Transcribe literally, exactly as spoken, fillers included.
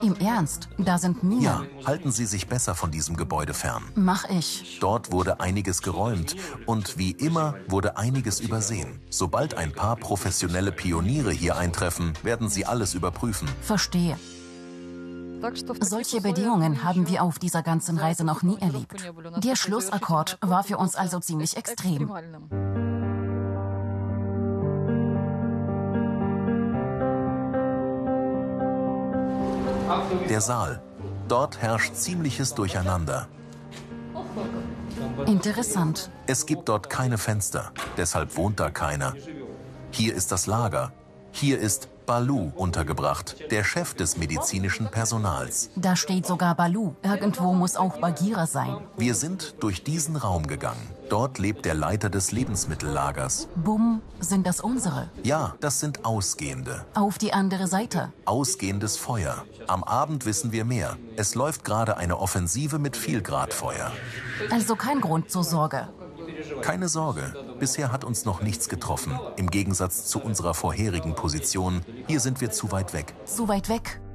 Im Ernst? Da sind Minen? Ja, halten Sie sich besser von diesem Gebäude fern. Mach ich. Dort wurde einiges geräumt und wie immer wurde einiges übersehen. Sobald ein paar professionelle Pioniere hier eintreffen, werden sie alles überprüfen. Verstehe. Solche Bedingungen haben wir auf dieser ganzen Reise noch nie erlebt. Der Schlussakkord war für uns also ziemlich extrem. Der Saal. Dort herrscht ziemliches Durcheinander. Interessant. Es gibt dort keine Fenster, deshalb wohnt da keiner. Hier ist das Lager. Hier ist Balu untergebracht, der Chef des medizinischen Personals. Da steht sogar Balu. Irgendwo muss auch Bagheera sein. Wir sind durch diesen Raum gegangen. Dort lebt der Leiter des Lebensmittellagers. Bumm, sind das unsere? Ja, das sind Ausgehende. Auf die andere Seite. Ausgehendes Feuer. Am Abend wissen wir mehr. Es läuft gerade eine Offensive mit Vielgradfeuer. Also kein Grund zur Sorge. Keine Sorge, bisher hat uns noch nichts getroffen. Im Gegensatz zu unserer vorherigen Position, hier sind wir zu weit weg. Zu weit weg?